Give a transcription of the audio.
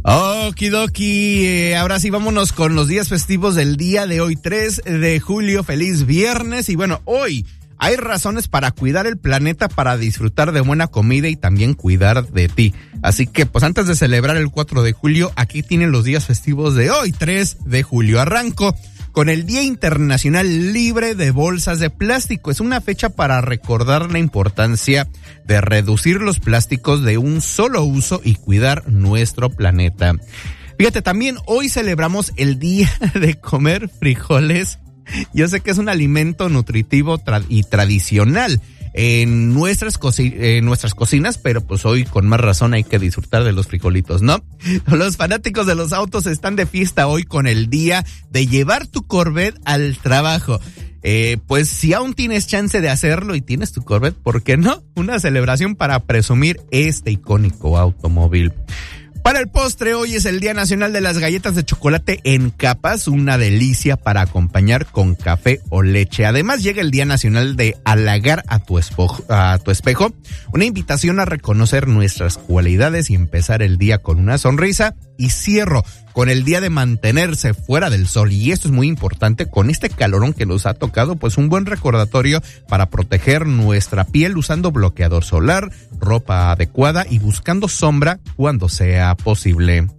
Okidoki, ahora sí vámonos con los días festivos del día de hoy, 3 de julio, feliz viernes. Y bueno, hoy hay razones para cuidar el planeta, para disfrutar de buena comida y también cuidar de ti. Así que pues antes de celebrar el 4 de julio, aquí tienen los días festivos de hoy, 3 de julio. Arranco con el Día Internacional Libre de Bolsas de Plástico. Es una fecha para recordar la importancia de reducir los plásticos de un solo uso y cuidar nuestro planeta. Fíjate, también hoy celebramos el Día de Comer Frijoles. Yo sé que es un alimento nutritivo y tradicional en nuestras cocinas, pero pues hoy con más razón hay que disfrutar de los frijolitos, ¿no? Los fanáticos de los autos están de fiesta hoy con el día de llevar tu Corvette al trabajo. Pues si aún tienes chance de hacerlo y tienes tu Corvette, ¿por qué no? Una celebración para presumir este icónico automóvil. Para el postre, hoy es el Día Nacional de las Galletas de Chocolate en capas, una delicia para acompañar con café o leche. Además, llega el Día Nacional de halagar a tu espejo, una invitación a reconocer nuestras cualidades y empezar el día con una sonrisa. Y cierro con el día de mantenerse fuera del sol, y esto es muy importante con este calorón que nos ha tocado, pues un buen recordatorio para proteger nuestra piel usando bloqueador solar, ropa adecuada y buscando sombra cuando sea posible.